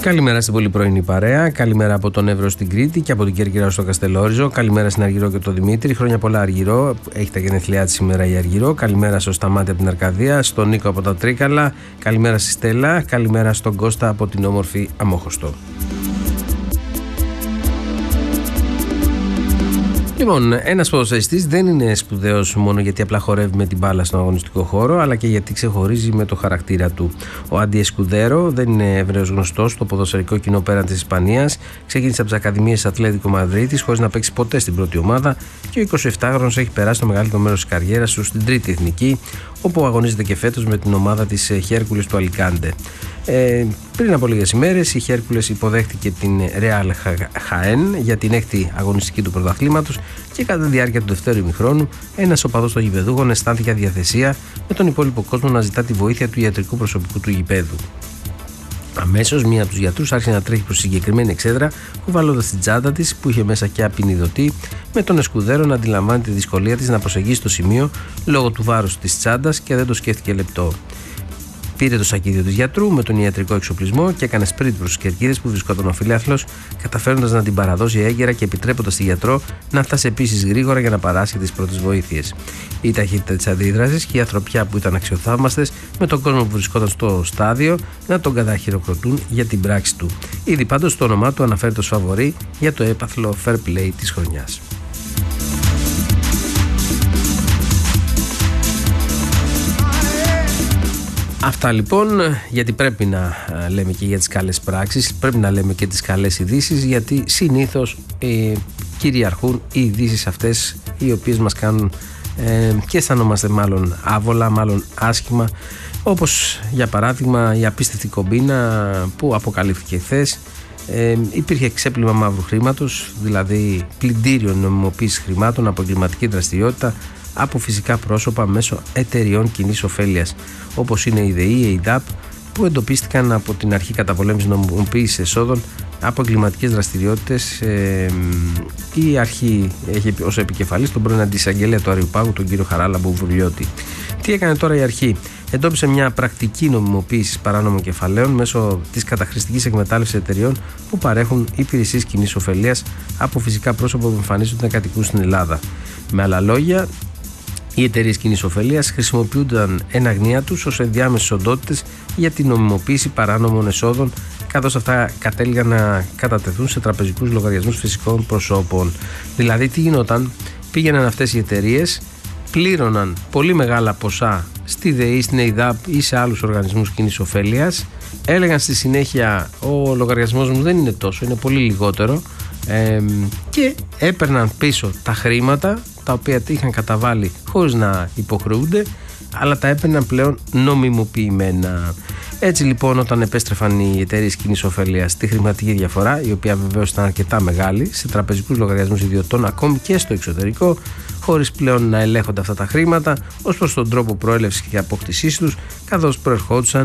Καλημέρα στην πολύ πρωινή παρέα. Καλημέρα από τον Εύρο στην Κρήτη και από την Κέρκυρα στο Καστελόριζο. Καλημέρα στην Αργυρό και τον Δημήτρη. Χρόνια πολλά, Αργυρό. Έχει τα γενέθλιά τη σήμερα η Αργυρό. Καλημέρα στο Σταμάτη από την Αρκαδία. Στον Νίκο από τα Τρίκαλα. Καλημέρα στη Στέλλα. Καλημέρα στον Κώστα από την όμορφη Αμόχωστο. Λοιπόν, ένας ποδοσφαιριστής δεν είναι σπουδαίος μόνο γιατί απλά χορεύει με την μπάλα στον αγωνιστικό χώρο, αλλά και γιατί ξεχωρίζει με το χαρακτήρα του. Ο Άντι Εσκουδέρο δεν είναι ευρέως γνωστός στο ποδοσφαιρικό κοινό πέραν της Ισπανίας. Ξεκίνησε από τις Ακαδημίες Ατλέτικο Μαδρίτης χωρίς να παίξει ποτέ στην πρώτη ομάδα και ο 27χρονος έχει περάσει το μεγαλύτερο μέρος της καριέρας του στην τρίτη εθνική, όπου αγωνίζεται και φέτος με την ομάδα της Χέρκουλες του Αλικάντε. Πριν από λίγες ημέρες η Χέρκουλες υποδέχτηκε την Real Jaén για την έκτη αγωνιστική του πρωταθλήματος και κατά τη διάρκεια του δευτέρου ημιχρόνου ένας οπαδός των γηπεδούχων αισθάνθηκε αδιαθεσία με τον υπόλοιπο κόσμο να ζητά τη βοήθεια του ιατρικού προσωπικού του γηπέδου. Αμέσως μία από τους γιατρούς άρχισε να τρέχει προς τη συγκεκριμένη εξέδρα, κουβαλώντας την τσάντα της που είχε μέσα και απεινιδωτή, με τον Εσκουδέρο να αντιλαμβάνει τη δυσκολία της να προσεγγίσει το σημείο λόγω του βάρους της τσάντας και δεν το σκέφτηκε λεπτό. Πήρε το σακίδιο του γιατρού με τον ιατρικό εξοπλισμό και έκανε σπριντ προς τις κερκίδες που βρισκόταν ο φιλάθλος, καταφέροντας να την παραδώσει έγκαιρα και επιτρέποντας στη γιατρό να φτάσει επίσης γρήγορα για να παράσχει τις πρώτες βοήθειες. Η ταχύτητα της αντίδρασης και η ανθρωπιά που ήταν αξιοθαύμαστες με τον κόσμο που βρισκόταν στο στάδιο να τον καταχειροκροτούν για την πράξη του. Ήδη πάντως το όνομά του αναφέρεται ως φαβορί για το έπαθλο fair play της χρονιάς. Αυτά λοιπόν, γιατί πρέπει να λέμε και για τις καλές πράξεις, πρέπει να λέμε και τις καλές ειδήσεις, γιατί συνήθως κυριαρχούν οι ειδήσεις αυτές οι οποίες μας κάνουν και αισθανόμαστε μάλλον άβολα, μάλλον άσχημα, όπως για παράδειγμα η απίστευτη κομπίνα που αποκαλύφθηκε χθες. Υπήρχε ξέπλυμα μαύρου χρήματος, δηλαδή πλυντήριο νομιμοποίησης χρημάτων από εγκληματική δραστηριότητα από φυσικά πρόσωπα μέσω εταιριών κοινής ωφέλειας, όπως είναι η ΔΕΗ, η ΕΙΔΑΠ, που εντοπίστηκαν από την αρχή καταπολέμησης νομιμοποίησης εσόδων από εγκληματικές δραστηριότητες. Η αρχή έχει ως επικεφαλής τον πρώην αντισαγγελέα του Αριουπάγου, τον κύριο Χαράλαμπο Βουρλιώτη. Τι έκανε τώρα η αρχή? Εντόπισε μια πρακτική νομιμοποίησης παράνομων κεφαλαίων μέσω της καταχρηστικής εκμετάλλευσης εταιριών που παρέχουν υπηρεσίες κοινής ωφελίας από φυσικά πρόσωπα που εμφανίζονται να κατοικούν στην Ελλάδα. Με άλλα λόγια, οι εταιρείες κοινής ωφελίας χρησιμοποιούνταν εν αγνία τους ως ενδιάμεσες οντότητες για την νομιμοποίηση παράνομων εσόδων, καθώς αυτά κατέληγαν να κατατεθούν σε τραπεζικούς λογαριασμούς φυσικών προσώπων. Δηλαδή, τι γινόταν? Πήγαιναν αυτές οι εταιρείες, πλήρωναν πολύ μεγάλα ποσά στη ΔΕΗ, στην ΕΙΔΑΠ ή σε άλλους οργανισμούς κοινής ωφέλειας, έλεγαν στη συνέχεια ο λογαριασμός μου δεν είναι τόσο, είναι πολύ λιγότερο, και έπαιρναν πίσω τα χρήματα τα οποία είχαν καταβάλει χωρίς να υποχρεούνται, αλλά τα έπαιρναν πλέον νομιμοποιημένα. Έτσι λοιπόν, όταν επέστρεφαν οι εταιρείες κοινής ωφέλειας τη χρηματική διαφορά, η οποία βεβαίως ήταν αρκετά μεγάλη, σε τραπεζικούς λογαριασμούς ιδιωτών ακόμη και στο εξωτερικό, χωρίς πλέον να ελέγχονται αυτά τα χρήματα ως προς τον τρόπο προέλευσης και απόκτησής τους, καθώς προερχόντουσαν